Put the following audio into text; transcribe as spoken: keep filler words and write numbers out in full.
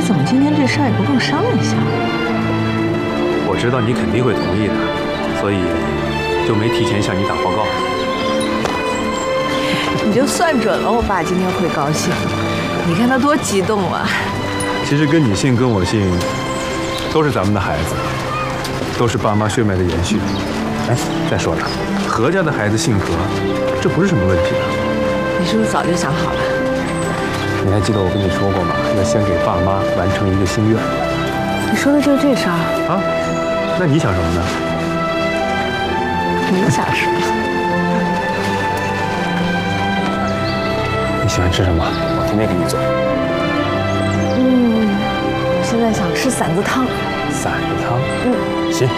怎么今天这事儿也不跟我商量一下？ 我知道你肯定会同意的，所以就没提前向你打报告。 你就算准了我爸今天会高兴，你看他多激动啊！ 其实跟你姓跟我姓，都是咱们的孩子，都是爸妈血脉的延续。哎，再说了，何家的孩子姓何，这不是什么问题啊。 你是不是早就想好了？ 你还记得我跟你说过吗？要先给爸妈完成一个心愿。 你说的就是这事儿啊？那你想什么呢？ 你想什么？ 你喜欢吃什么？我天天给你做。 嗯，我现在想吃馓子汤。 馓子汤？嗯，行，